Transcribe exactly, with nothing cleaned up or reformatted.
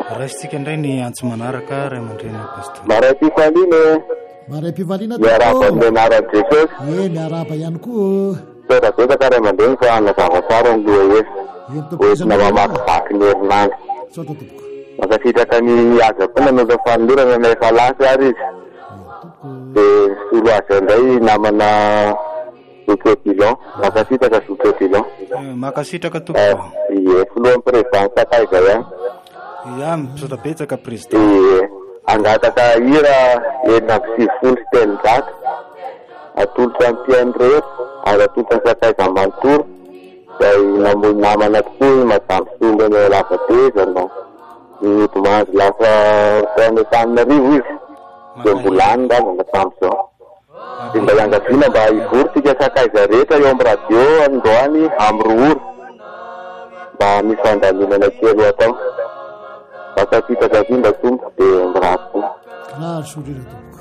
raisitsika indray ny antso manaraka ray aman-dreny pastor. Maray Pifaliana. Maray Pifaliana. Miaraba amin'ny anaran'i Jesosy. Eh, miaraba ihany koa. Betsaka ray aman-dreny fa anazava tsara ny loha hoentina mamakivaky ny herinandro. Sotra tompoko. Mankasitraka ny aza koa nanao fanolorana na efa lasy ary izy. Dia solo azy indray namana Zoukiotilon. Mankasitraka Zoukiotilon. Mankasitraka tompoko. Ie, filohan'ny présidence takaiza ihany. Ia, misaotra betsaka président. Ie, angataka hira enina amby sivifolo sy telonjato. Atolotra amin'ny mpiainy rehetra ary atolotra ny sakaiza manontolo. Dia namoy namana tokoa madame Sombany eo Lavatezana. Ny tomazy lafa taona Antananarivo izy. Dia mbolany ngamba tamin'izao. Dia mba iangaviana mba hivory tika sakaiza rehetra eo amin'ny radio androany amin'ny roa ora. Mba mifandaminana kely atao. Baka fitaka vy mba tompo dia mirapo. Ah, sotrina tompoko.